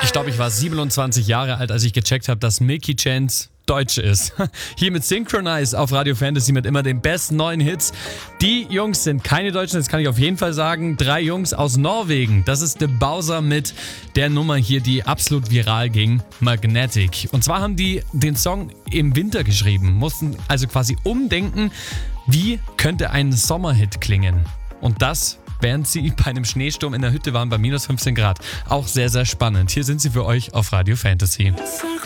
Ich glaube, ich war 27 Jahre alt, als ich gecheckt habe, dass Milky Chance Deutsche ist. Hier mit Synchronize auf Radio Fantasy mit immer den besten neuen Hits. Die Jungs sind keine Deutschen, das kann ich auf jeden Fall sagen. 3 Jungs aus Norwegen. Das ist The Bowser mit der Nummer hier, die absolut viral ging, Magnetic. Und zwar haben die den Song im Winter geschrieben, mussten also quasi umdenken, wie könnte ein Sommerhit klingen. Und das, während sie bei einem Schneesturm in der Hütte waren bei minus 15 Grad. Auch sehr, sehr spannend. Hier sind sie für euch auf Radio Fantasy.